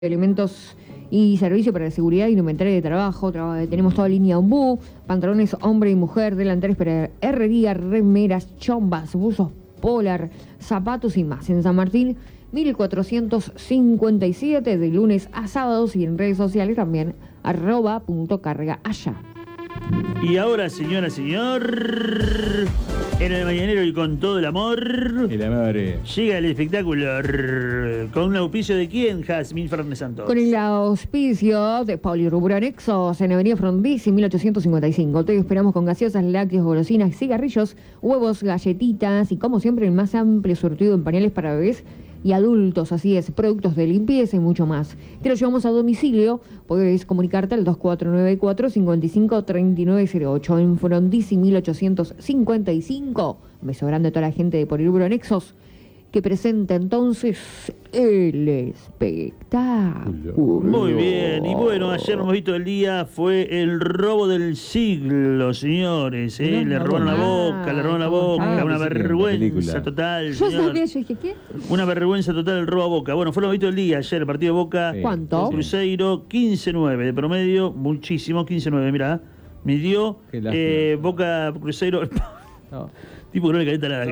Elementos y servicio para la seguridad y indumentaria de trabajo. Tenemos toda línea ombú, pantalones hombre y mujer, delanteres para herrería, remeras, chombas, buzos polar, zapatos y más. En San Martín, 1457, de lunes a sábados, y en redes sociales también, @.cargaallá. Y ahora, señora, señor, en el mañanero y con todo el amor, llega el espectáculo con un auspicio de quién, Jazmín Fernández Santos. Con el auspicio de Polirrubro Anexos en Avenida Frondizi, 1855. Te esperamos con gaseosas, lácteos, golosinas, cigarrillos, huevos, galletitas y, como siempre, el más amplio surtido en pañales para bebés y adultos, así es, productos de limpieza y mucho más. Te lo llevamos a domicilio, podés comunicarte al 2494-553908 en Frondizi 1855. Beso grande a toda la gente de Polirrubro Anexos, que presenta entonces el espectáculo. Muy bien, y bueno, ayer hemos visto el día, fue el robo del siglo, señores, le robaron la boca, una vergüenza total. Yo señor. sabía, yo dije, ¿qué? Una vergüenza total el robo a Boca. Bueno, fue lo visto el día, ayer, el partido de Boca. ¿Cuánto? Cruzeiro, 15-9 de promedio, muchísimo, 15-9, mirá. Midió Boca Cruzeiro. No. Tipo que no le calienta nada.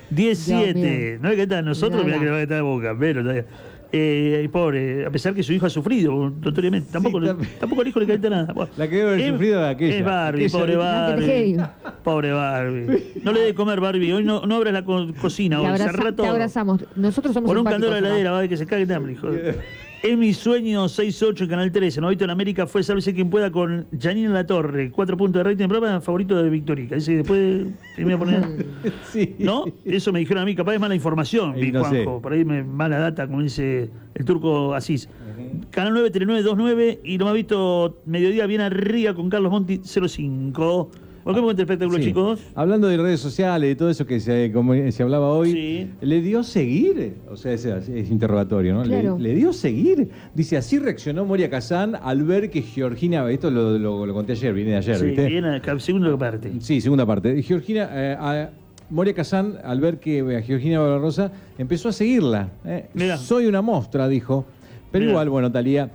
17. No le calienta a nosotros, mirá que le va a calentar a Boca, pero todavía. Pobre, a pesar que su hijo ha sufrido notoriamente. Tampoco al hijo le calienta nada. Bueno, la que debe haber sufrido de aquella. Es Barbie, pobre Barbie. Pobre Barbie. No le dé de comer, Barbie. Hoy no abras la cocina. Hoy te abrazamos. Nosotros somos por un candado de la heladera, va, que se cague de hambre, hijo. Es mi sueño, 6-8 en Canal 13. Novito en América fue Sálvese quien pueda con Janine Latorre. 4 puntos de rating. Programa favorito de Victorica. Dice, después me voy a poner. Sí. ¿No? Eso me dijeron a mí. Capaz es mala información, mi Juanjo. Por ahí mala data, como dice el turco Asís. Canal 9, Tele 929. Y lo más visto, mediodía bien arriba con Carlos Monti, 05. ¿Por qué me cuenta el espectáculo, chicos? Hablando de redes sociales y todo eso que se hablaba hoy, ¿le dio seguir? O sea, es interrogatorio, ¿no? Claro. ¿Le dio seguir? Dice, así reaccionó Moria Kazan al ver que Georgina, esto lo conté ayer, viene de ayer, ¿viste? Sí, viene segunda parte. Sí, segunda parte. Georgina, Moria Kazan, al ver que Georgina Barbarosa empezó a seguirla. Soy una mostra, dijo. Pero igual, bueno, Talía...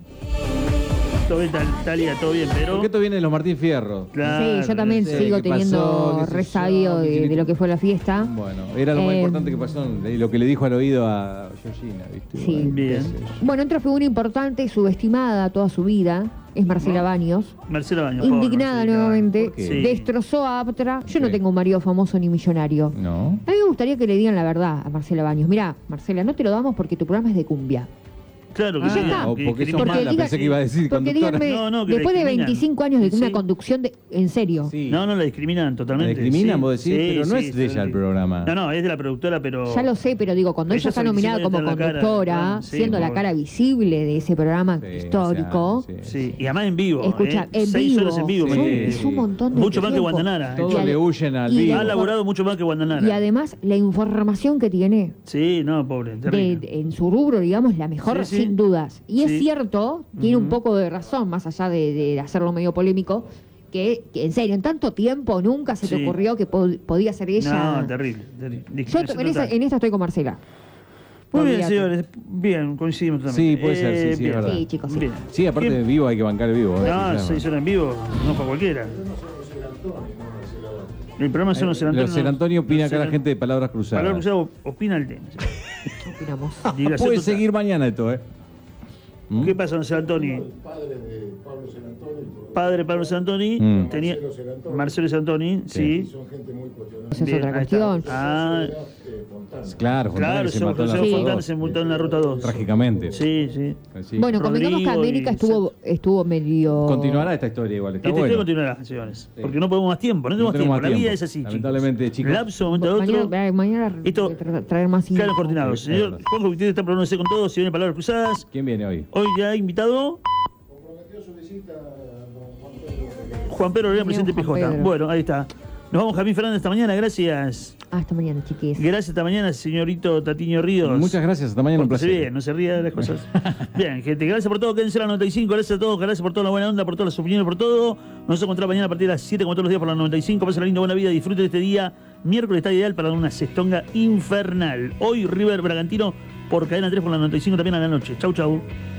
Todo bien, Talía, todo bien, pero... Porque esto viene de los Martín Fierro. Claro, sí, yo también sigo teniendo resabio de lo que fue la fiesta. Bueno, era lo más importante que pasó, lo que le dijo al oído a Georgina, ¿viste? Sí. Bueno, bien. Bueno, otra figura importante y subestimada toda su vida es Marcela Baños. Marcela Baños. Indignada nuevamente, Sí. Destrozó a Aptra. Yo no tengo un marido famoso ni millonario. No. A mí me gustaría que le digan la verdad a Marcela Baños. Mirá, Marcela, no te lo damos porque tu programa es de cumbia. Claro que ya está. Porque sos mala, pensé que iba a decir conductora. Díganme, después de 25 años de una conducción, en serio. Sí. No, la discriminan totalmente. ¿La discriminan, vos decís? Pero no es de ella el programa. No, es de la productora, pero... Ya lo sé, pero digo, cuando ella está nominada como conductora, siendo la cara visible de ese programa histórico... Sí, y además en vivo. Escucha, en 6 vivo. horas en vivo. Es un montón de mucho tiempo. más que Guandanara. Todos le huyen al vivo. Ha laburado mucho más que Guandanara. Y además, la información que tiene... Sí, no, pobre, terrible. En su rubro, digamos, la mejor, sin dudas. Y es cierto, tiene un poco de razón, más allá de hacerlo medio polémico, que en serio, en tanto tiempo nunca se te ocurrió que podía ser ella. No, terrible. Yo en esta estoy con Marcela. Muy bien, señores. Bien, coincidimos también. Sí, puede ser, sí, es verdad. Sí, chicos, sí. Bien. Sí, aparte de vivo hay que bancar el vivo. No, 6 horas en vivo, no para cualquiera. El programa son los Ser Antonio. Los Ser Antonio opina acá la gente de Palabras Cruzadas. Palabras Cruzadas opina el tema. Opinamos. Puede seguir mañana esto, ¿Qué pasa con Ser Antoni? Padre de Pablo Ser Antoni. Padre de Pablo Ser Antoni. Tenía Marcelo Ser Antoni, sí. Son gente muy cuestionada. Esa es otra cuestión. Claro, Fontana se multó en la ruta 2. Trágicamente. Sí. Bueno, convengamos que América estuvo medio... Continuará esta historia igual, está esta bueno. historia continuará, señores. Porque no podemos más tiempo, no tenemos tiempo. La vida es así, lamentablemente, chicos. Lapso, momento de otro. Mañana esto traer más claro coordinados. Señor Juanjo, usted está probándose con todo, si viene Palabras Cruzadas. ¿Quién viene hoy? Hoy ya invitado Comprometió su visita Juan Pedro Olea, presidente PJ. Bueno, ahí está. Nos vamos, Jazmín Fernández, esta mañana, gracias. Hasta mañana, chiquis. Gracias, hasta mañana, señorito Tatiño Ríos. Muchas gracias, hasta mañana, un placer. Bien, no se ría de las cosas. Bien, gente, gracias por todo, quédense a la 95, gracias a todos, gracias por toda la buena onda, por todas las opiniones, por todo. Nos encontramos mañana a partir de las 7, como todos los días, por la 95. Pasen la linda buena vida, disfruten de este día. Miércoles está ideal para una cestonga infernal. Hoy River Bragantino por Cadena 3 por la 95 también a la noche. Chau, chau.